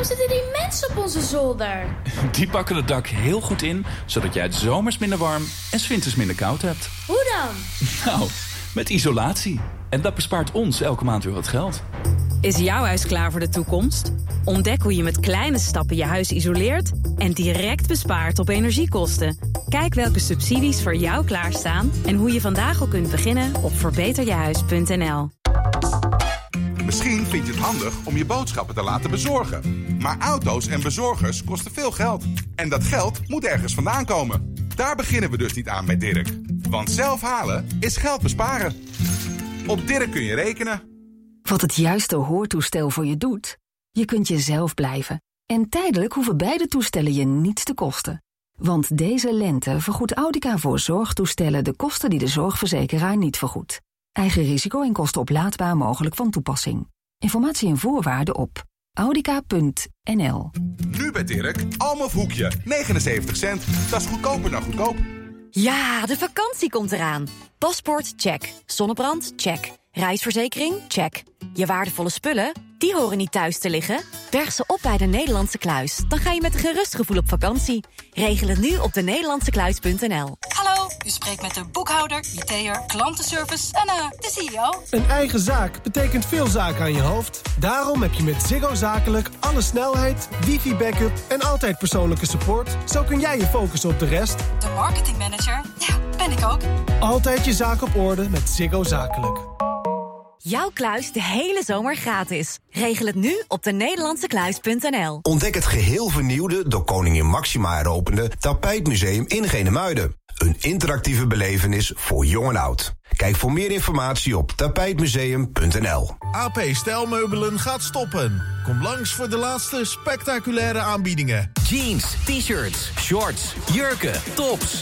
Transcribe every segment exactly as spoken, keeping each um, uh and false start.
Waarom zitten die mensen op onze zolder? Die pakken het dak heel goed in, zodat jij het zomers minder warm en 's winters minder koud hebt. Hoe dan? Nou, met isolatie. En dat bespaart ons elke maand weer wat geld. Is jouw huis klaar voor de toekomst? Ontdek hoe je met kleine stappen je huis isoleert en direct bespaart op energiekosten. Kijk welke subsidies voor jou klaarstaan en hoe je vandaag al kunt beginnen op verbeter je huis punt n l. Misschien vind je het handig om je boodschappen te laten bezorgen. Maar auto's en bezorgers kosten veel geld. En dat geld moet ergens vandaan komen. Daar beginnen we dus niet aan bij Dirk. Want zelf halen is geld besparen. Op Dirk kun je rekenen. Wat het juiste hoortoestel voor je doet? Je kunt jezelf blijven. En tijdelijk hoeven beide toestellen je niets te kosten. Want deze lente vergoedt Audica voor zorgtoestellen de kosten die de zorgverzekeraar niet vergoedt. Eigen risico en kosten oplaadbaar mogelijk van toepassing. Informatie en voorwaarden op audica punt n l. Nu bij Dirk, Almof hoekje, negenenzeventig cent. Dat is goedkoper dan goedkoop. Ja, de vakantie komt eraan. Paspoort, check. Zonnebrand, check. Reisverzekering, check. Je waardevolle spullen, die horen niet thuis te liggen. Berg ze op bij de Nederlandse Kluis. Dan ga je met een gerust gevoel op vakantie. Regel het nu op de nederlandse kluis punt n l. Hallo, u spreekt met de boekhouder, I T'er, klantenservice en uh, de C E O. Een eigen zaak betekent veel zaken aan je hoofd. Daarom heb je met Ziggo Zakelijk alle snelheid, wifi-backup en altijd persoonlijke support. Zo kun jij je focussen op de rest. De marketingmanager, ja, ben ik ook. Altijd je zaak op orde met Ziggo Zakelijk. Jouw kluis de hele zomer gratis. Regel het nu op de nederlandse kluis punt n l. Ontdek het geheel vernieuwde, door koningin Máxima heropende Tapijtmuseum in Genemuiden. Een interactieve belevenis voor jong en oud. Kijk voor meer informatie op tapijtmuseum punt n l. A P Stijlmeubelen gaat stoppen. Kom langs voor de laatste spectaculaire aanbiedingen. Jeans, t-shirts, shorts, jurken, tops.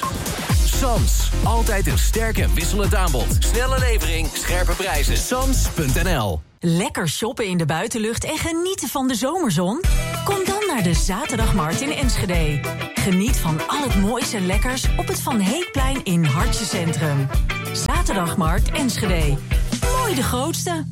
Sams, altijd een sterk en wisselend aanbod. Snelle levering, scherpe prijzen. Sams punt n l. Lekker shoppen in de buitenlucht en genieten van de zomerzon? Kom dan naar de Zaterdagmarkt in Enschede. Geniet van al het moois en lekkers op het Van Heekplein in Hartje Centrum. Zaterdagmarkt Enschede. Mooi de grootste.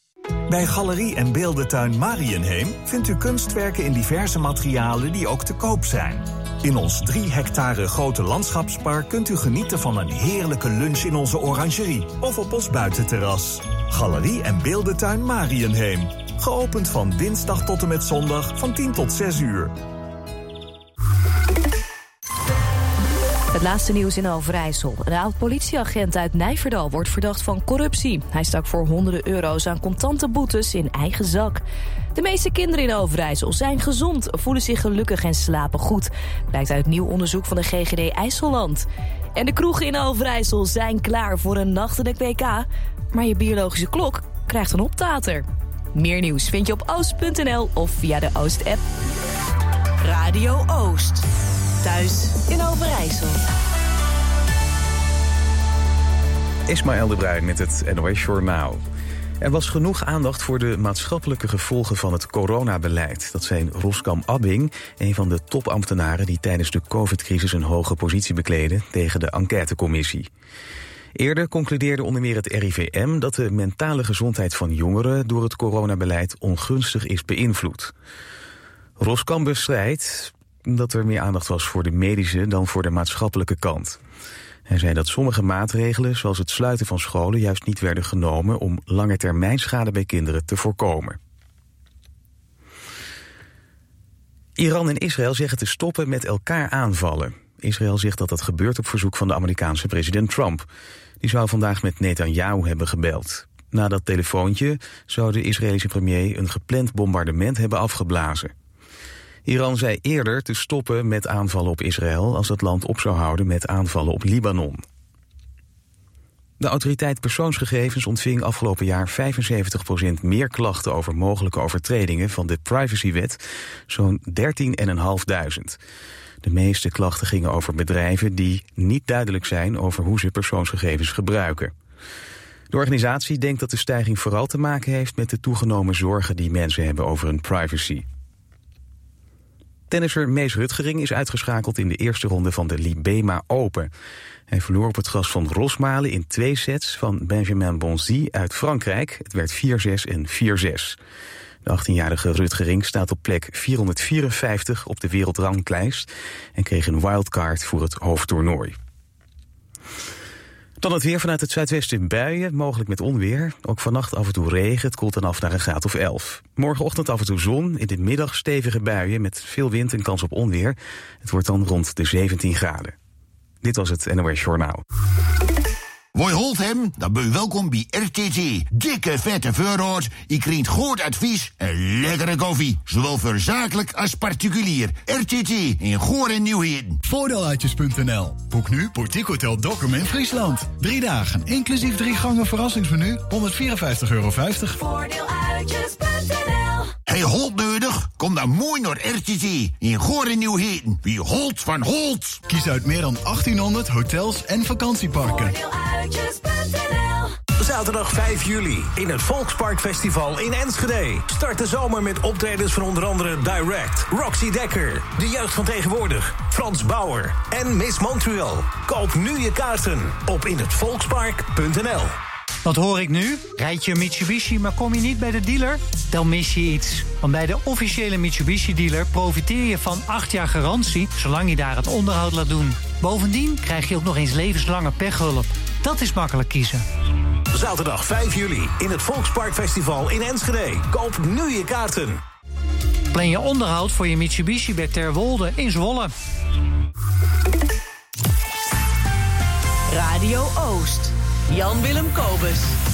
Bij Galerie en Beeldentuin Mariënheem vindt u kunstwerken in diverse materialen die ook te koop zijn. In ons drie hectare grote landschapspark kunt u genieten van een heerlijke lunch in onze orangerie of op ons buitenterras. Galerie en Beeldentuin Mariënheem. Geopend van dinsdag tot en met zondag van tien tot zes uur. Het laatste nieuws in Overijssel. Een oud-politieagent uit Nijverdal wordt verdacht van corruptie. Hij stak voor honderden euro's aan contante boetes in eigen zak. De meeste kinderen in Overijssel zijn gezond, voelen zich gelukkig en slapen goed. Blijkt uit nieuw onderzoek van de G G D IJsselland. En de kroegen in Overijssel zijn klaar voor een nachtelijk W K. Maar je biologische klok krijgt een optater. Meer nieuws vind je op oost punt n l of via de Oost-app. Radio Oost. Thuis in Overijssel. Ismaël de Bruin met het N O S Journaal. Er was genoeg aandacht voor de maatschappelijke gevolgen van het coronabeleid. Dat zei Roskam Abbing, een van de topambtenaren die tijdens de covid-crisis een hoge positie bekleden, tegen de enquêtecommissie. Eerder concludeerde onder meer het R I V M dat de mentale gezondheid van jongeren door het coronabeleid ongunstig is beïnvloed. Roskam bestrijdt dat er meer aandacht was voor de medische dan voor de maatschappelijke kant. Hij zei dat sommige maatregelen, zoals het sluiten van scholen, juist niet werden genomen om langetermijnschade bij kinderen te voorkomen. Iran en Israël zeggen te stoppen met elkaar aanvallen. Israël zegt dat dat gebeurt op verzoek van de Amerikaanse president Trump. Die zou vandaag met Netanyahu hebben gebeld. Na dat telefoontje zou de Israëlische premier een gepland bombardement hebben afgeblazen. Iran zei eerder te stoppen met aanvallen op Israël als dat land op zou houden met aanvallen op Libanon. De autoriteit persoonsgegevens ontving afgelopen jaar vijfenzeventig procent meer klachten over mogelijke overtredingen van de privacywet, zo'n dertienduizend vijfhonderd. De meeste klachten gingen over bedrijven die niet duidelijk zijn over hoe ze persoonsgegevens gebruiken. De organisatie denkt dat de stijging vooral te maken heeft met de toegenomen zorgen die mensen hebben over hun privacy. Tennisser Mees Rutgering is uitgeschakeld in de eerste ronde van de Libema Open. Hij verloor op het gras van Rosmalen in twee sets van Benjamin Bonzi uit Frankrijk. Het werd vier zes en vier zes. De achttienjarige Rutgering staat op plek vierhonderdvierenvijftig op de wereldranglijst en kreeg een wildcard voor het hoofdtoernooi. Dan het weer vanuit het zuidwesten buien, mogelijk met onweer. Ook vannacht af en toe regen, het koelt dan af naar een graad of elf. Morgenochtend af en toe zon, in de middag stevige buien met veel wind en kans op onweer. Het wordt dan rond de zeventien graden. Dit was het N O S Journaal. Woi holt hem, dan ben je welkom bij R T T. Dikke vette voorraad, je krijgt goed advies en lekkere koffie. Zowel voor zakelijk als particulier. R T T in Goor en Nieuwheden. Voordeeluitjes punt n l. Boek nu Boutique Hotel Dokkum in Friesland. Drie dagen, inclusief drie gangen verrassingsmenu, honderdvierenvijftig euro vijftig. Voordeeluitjes punt n l. Hey, Holt nodig? Kom dan mooi naar R T T in Goor en Nieuwheden. Wie Holt van Holt. Kies uit meer dan achttienhonderd hotels en vakantieparken. Zaterdag vijf juli in het Volksparkfestival in Enschede. Start de zomer met optredens van onder andere Direct, Roxy Dekker, De Jeugd van Tegenwoordig, Frans Bauer en Miss Montreal. Koop nu je kaarten op in het volkspark punt n l. Wat hoor ik nu? Rijd je een Mitsubishi, maar kom je niet bij de dealer? Dan mis je iets. Want bij de officiële Mitsubishi-dealer profiteer je van acht jaar garantie, zolang je daar het onderhoud laat doen. Bovendien krijg je ook nog eens levenslange pechhulp. Dat is makkelijk kiezen. Zaterdag vijf juli in het Volksparkfestival in Enschede. Koop nu je kaarten. Plan je onderhoud voor je Mitsubishi bij Terwolde in Zwolle. Radio Oost. Jan Willem Kobus.